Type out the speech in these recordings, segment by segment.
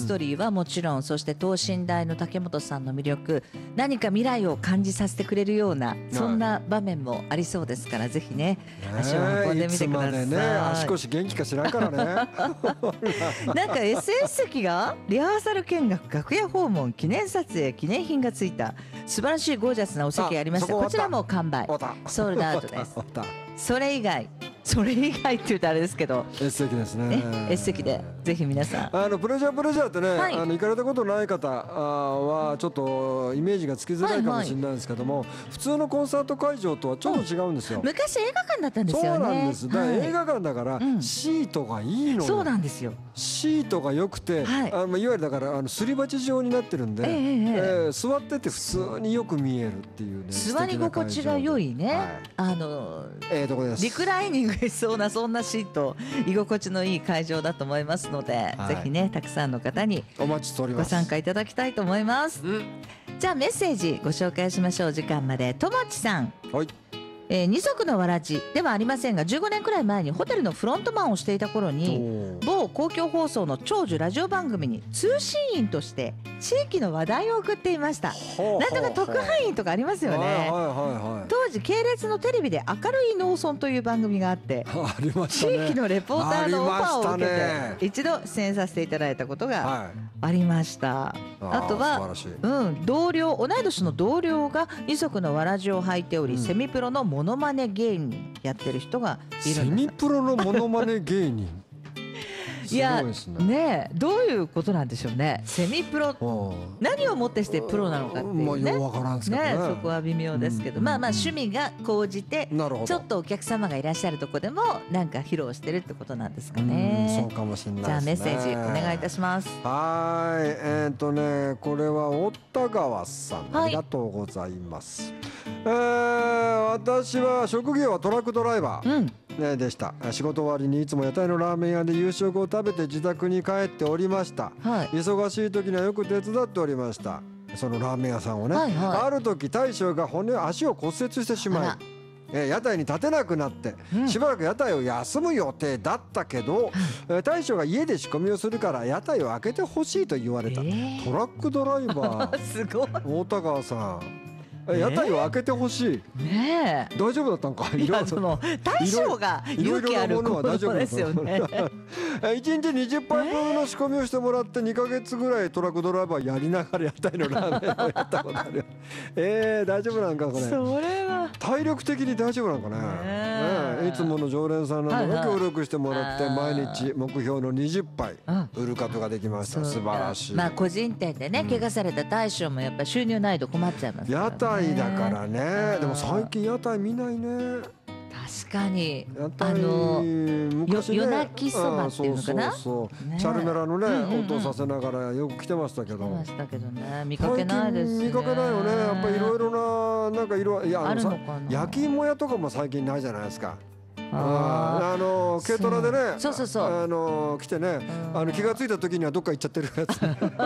トリーはもちろん、そして等身大の竹本さんの魅力、何か未来を感じさせてくれるようなそんな場面もありそうですから、ぜひね足を運んでみてください。 いつまでね足腰元気か知らんからねなんか SS 席がリハーサル見学、楽屋訪問、記念撮影、記念品がついた素晴らしいゴージャスなお席ありました。こちらも完売ソールドアウトです。それ以外って言うとあれですけど S 席ですね。 S 席でぜひ皆さんプレジャーってね、はい、行かれたことない方はちょっとイメージがつきづらいかもしれないんですけども、普通のコンサート会場とはちょっと違うんですよ。 昔映画館だったんですよね。 そうなんです。だから映画館だからシートがいいのよ。 そうなんですよ。 シートが良くて、いわゆるだからすり鉢状になってるんで、座ってて普通によく見えるっていうね、 座り心地が良いね、 とこです。 リクライニングしそうなそんなシート、居心地のいい会場だと思いますので、ぜひねたくさんの方にお待ちしております。 ご参加いただきたいと思います。じゃあメッセージご紹介しましょう。時間まで。ともちさん、 はい。 二足のわらじではありませんが、15年くらい前にホテルのフロントマンをしていた頃に、某公共放送の長寿ラジオ番組に通信員として地域の話題を送っていました。なんとか特派員とかありますよね。当時系列のテレビで明るい農村という番組があって、地域のレポーターのオファーを受けて一度出演させていただいたことがありました。あとは同い年の同僚が二足のわらじを履いており、セミプロのモノマネ芸人やってる人がいるんです。 セミプロのモノマネ芸人いやね、どういうことなんでしょうね。セミプロ、何をもってしてプロなのかっていうね、そこは微妙ですけど、まあ趣味が高じてちょっとお客様がいらっしゃるとこでもなんか披露してるってことなんですかね。 そうかもしれないですね。 じゃあメッセージお願いいたします。 はい、これはおったがわさん、ありがとうございます。私は職業はトラックドライバー、でした。仕事終わりにいつも屋台のラーメン屋で夕食を食べて自宅に帰っておりました。忙しい時にはよく手伝っておりました。そのラーメン屋さんをね、ある時大将が足を骨折してしまい、屋台に立てなくなって、しばらく屋台を休む予定だったけど、大将が家で仕込みをするから屋台を開けてほしいと言われた。トラックドライバーすごい大田川さん、屋台を開けてほしい。大丈夫だったんか。 いや、その大将が勇気あることですよね。 1日20杯分の仕込みをしてもらって2ヶ月ぐらいトラックドライバーやりながら屋台のラーメンをやったことあるよ。大丈夫なんかこれ。それは体力的に大丈夫なんかね。いつもの常連さんなどが協力してもらって毎日目標の20杯売ることができました。素晴らしい。 個人店でね、怪我された大将もやっぱ収入ないと困っちゃいますからね。 屋台だからね。でも最近屋台見ないね。 確かに昔ね、 夜泣きそばっていうのかな、 チャルメラのね、音させながらよく来てましたけど、 見かけないですね。 見かけないよね。やっぱりいろいろななんか焼き芋屋とかも最近ないじゃないですか。軽トラでね、来てね、気がついた時にはどっか行っちゃってるやつ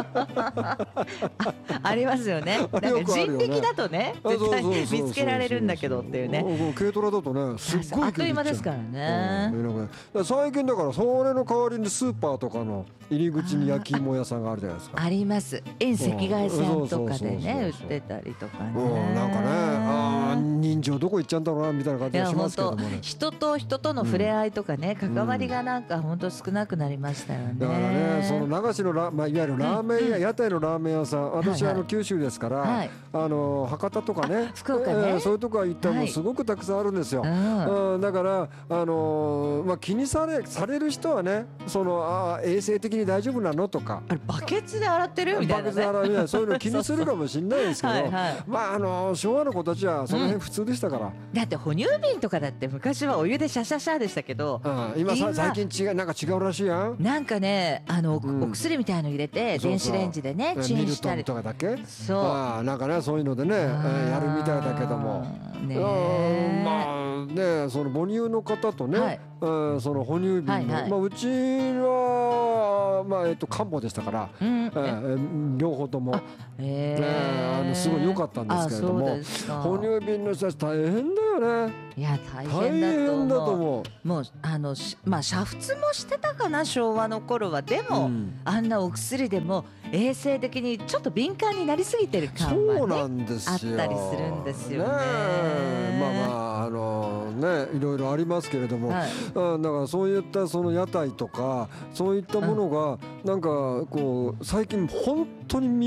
ありますよね。なんか人力だとね、絶対見つけられるんだけどっていうね。 軽トラだとね、すっごいあっという間ですからね。 最近だからそれの代わりにスーパーとかの入り口に焼き芋屋さんがあるじゃないですか。 あります。遠赤外線とかでね売ってたりとかね。 なんかね、人情どこ行っちゃうんだろうなみたいな感じがしますけどもね。 人との触れ合いとかね、関わりがなんか本当少なくなりましたよね。 だからね、その流しのいわゆるラーメン屋、屋台のラーメン屋さん、私九州ですから、博多とかね、 福岡ね、 そういうとこは行ったらもうすごくたくさんあるんですよ。だから気にされる人はね、衛生的に大丈夫なのとか、 バケツで洗ってるみたいなね、 そういうの気にするかもしれないですけど、昭和の子たちはその辺普通でしたから。 だって哺乳瓶とかだって昔はお湯でシャシャシャでしたけど、 今最近なんか違うらしいやん。 なんかね、お薬みたいの入れて電子レンジでねチンしたり、 ミルトンとかだっけ、なんかね、そういうのでねやるみたいだけども、その母乳の方とね、その哺乳瓶の、うちは漢方でしたから、両方ともすごい良かったんですけれども、哺乳瓶の人たち大変だよね。 いや大大変だと変だと思う。 思う。 もうまあ煮沸もしてたかな昭和の頃は。でも、あんなお薬でも衛生的にちょっと敏感になりすぎてる感はね、 そうなんですよ。 あったりするんですよね。 まあね、いろいろありますけれども、だからそういったその屋台とかそういったものがなんかこう最近本当に